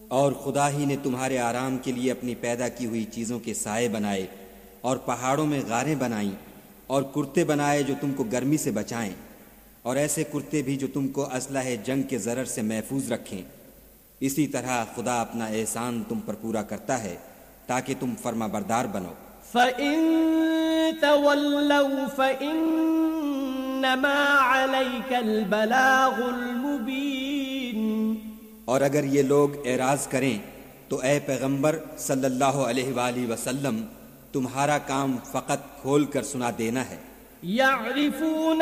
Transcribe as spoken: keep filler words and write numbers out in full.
और खुदा ही ने तुम्हारे आराम के लिए अपनी पैदा की हुई चीज़ों के साए बनाए और पहाड़ों में गारें बनाईं और कुर्ते बनाए जो तुमको गर्मी से बचाएं और ऐसे कुर्ते भी जो तुमको असलहे जंग के ज़रर से महफूज रखें। इसी तरह खुदा अपना एहसान तुम पर पूरा करता है ताकि तुम फर्माबरदार बनो। फ़इन तवल्लौ फ़इन्नमा अलैकल बलागुल मुबीन। और अगर ये लोग एराज करें तो ए पैगंबर सल्लल्लाहु अलैहि वसल्लम तुम्हारा काम फ़कत खोल कर सुना देना है। यअरिफून